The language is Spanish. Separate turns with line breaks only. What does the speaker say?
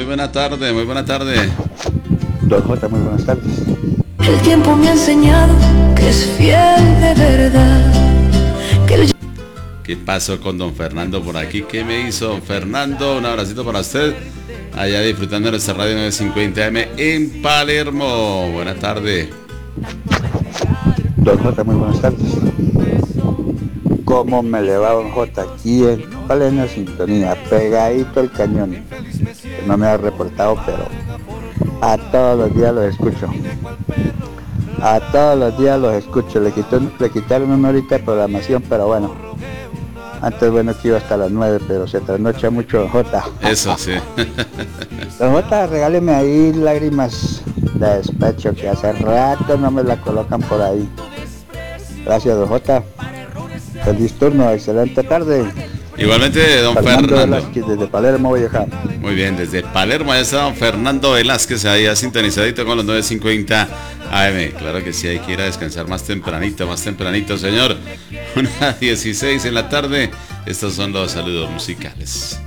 buena tarde, muy buena tarde.
Don J, muy buenas tardes.
El tiempo me ha enseñado que es fiel de verdad.
¿Qué pasó con don Fernando por aquí? ¿Qué me hizo don Fernando? Un abracito para usted. Allá disfrutando de nuestra radio 950 AM en Palermo. Buenas tardes.
Don J, muy buenas tardes. ¿Cómo me le va Don J? Aquí en plena sintonía, pegadito al cañón. No me ha reportado, pero a todos los días los escucho. A todos los días los escucho. Le quitaron una horita de programación, pero bueno. Antes bueno que iba hasta las 9, pero se trasnocha mucho Don J.
Eso, sí.
Don J, regáleme ahí lágrimas de despecho, que hace rato no me la colocan por ahí. Gracias, Don J. Feliz turno, excelente tarde.
Igualmente, don Fernando.
Velázquez, desde Palermo, Boyacá.
Muy bien, desde Palermo, allá está don Fernando Velázquez, ahí sintonizadito con los 950 AM. Claro que sí, hay que ir a descansar más tempranito, señor. 1:16 en la tarde. Estos son los saludos musicales.